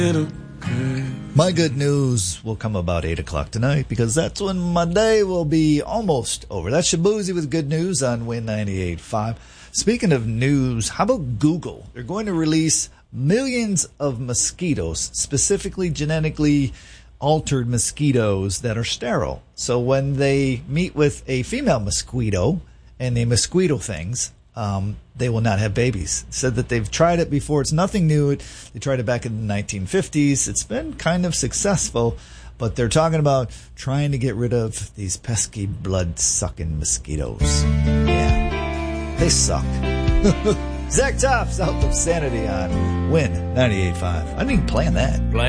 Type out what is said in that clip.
My good news will come about 8 o'clock tonight because that's when my day will be almost over. That's Shabuzi with good news on Win 98.5. Speaking of news, how about Google? They're going to release millions of mosquitoes, specifically genetically altered mosquitoes that are sterile. So when they meet with a female mosquito and they mosquito things, they will not have babies. Said that they've tried it before. It's nothing new. They tried it back in the 1950s. It's been kind of successful, but they're talking about trying to get rid of these pesky blood-sucking mosquitoes. Yeah, they suck. Zach Tops, Out of Sanity on Win 98.5. I didn't even plan that.